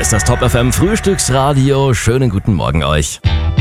ist das Top FM Frühstücksradio. Schönen guten Morgen euch.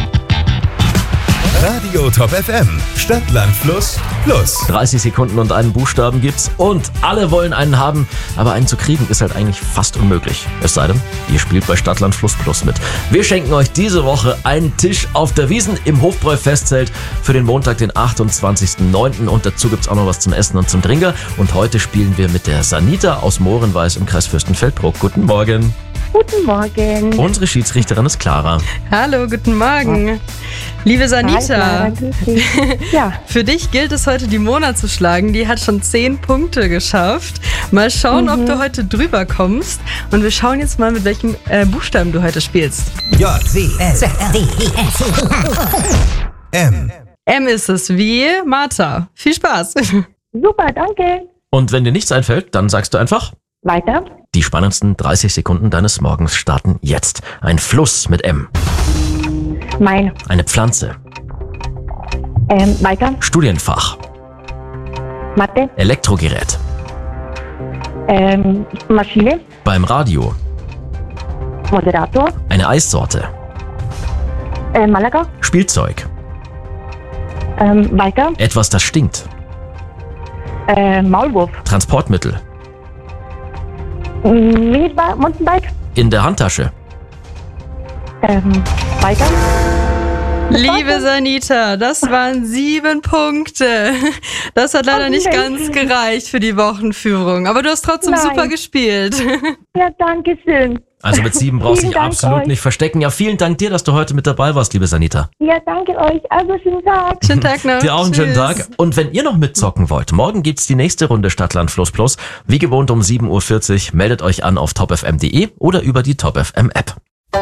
Radio Top FM. Stadt, Land, Fluss, Plus. 30 Sekunden und einen Buchstaben gibt's und alle wollen einen haben, aber einen zu kriegen ist halt eigentlich fast unmöglich. Es sei denn, ihr spielt bei Stadt, Land, Fluss, Plus mit. Wir schenken euch diese Woche einen Tisch auf der Wiesn im Hofbräu-Festzelt für den Montag, den 28.09. Und dazu gibt's auch noch was zum Essen und zum Trinken. Und heute spielen wir mit der Sanita aus Mohrenweiß im Kreis Fürstenfeldbruck. Guten Morgen. Guten Morgen. Unsere Schiedsrichterin ist Clara. Hallo, guten Morgen. Liebe Sanita, Hi, grüß dich. Ja, für dich gilt es heute, die Mona zu schlagen. Die hat schon 10 Punkte geschafft. Mal schauen, ob du heute drüber kommst. Und wir schauen jetzt mal, mit welchem Buchstaben du heute spielst. J, C, S, D, E, F, M. M ist es, wie Martha. Viel Spaß. super, danke. Und wenn dir nichts einfällt, dann sagst du einfach: Weiter. Die spannendsten 30 Sekunden deines Morgens starten jetzt. Ein Fluss mit M. Mein. Eine Pflanze. Weiter. Studienfach. Mathe. Elektrogerät. Maschine. Beim Radio. Moderator. Eine Eissorte. Malaga. Spielzeug. Weiter. Etwas, das stinkt. Maulwurf. Transportmittel. Mountainbike. In der Handtasche. Weiter. Liebe Sanita, das waren 7 Punkte. Das hat leider nicht ganz gereicht für die Wochenführung. Aber du hast trotzdem Nein. super gespielt. Ja, danke schön. Also mit 7 brauchst du Vielen dich Dank absolut euch. nicht verstecken. Ja, vielen Dank dir, dass du heute mit dabei warst, liebe Sanita. Ja, danke euch. Also, schönen Tag. Schönen Tag noch. Dir auch einen schönen Tschüss. Tag. Und wenn ihr noch mitzocken wollt, morgen gibt's die nächste Runde Stadt, Land, Fluss, Plus. Wie gewohnt um 7.40 Uhr. Meldet euch an auf topfm.de oder über die Top FM App.